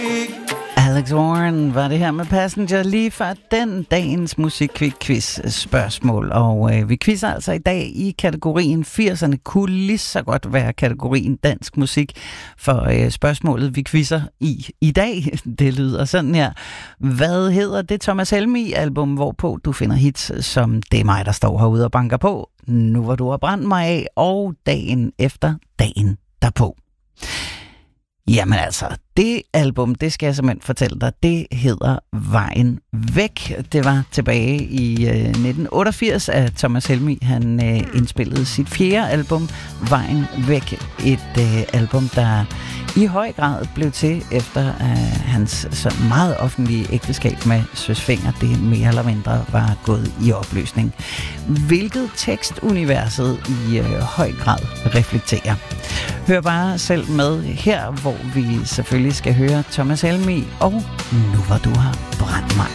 Alex Warren var det her med Passenger lige før den dagens musikquiz-spørgsmål. Og vi quizzer altså i dag i kategorien 80'erne. Kunne lige så godt være kategorien dansk musik. For spørgsmålet, vi quizzer i dag, det lyder sådan her. Hvad hedder det Thomas Helmig-album, hvorpå du finder hits som Det er mig, der står herude og banker på, Nu hvor du har brændt mig af, og Dagen efter dagen derpå? Jamen altså, det album, det skal jeg simpelthen fortælle dig, det hedder Vejen Væk. Det var tilbage i 1988, at Thomas Helmig, han indspillede sit 4. album, Vejen Væk. Et album, der i høj grad blev til efter hans sådan meget offentlige ægteskab med Søs Fenger, det mere eller mindre var gået i opløsning. Hvilket tekstuniverset i høj grad reflekterer. Hør bare selv med her, hvor vi selvfølgelig skal høre Thomas Helmig og Nu hvor du har brændt mig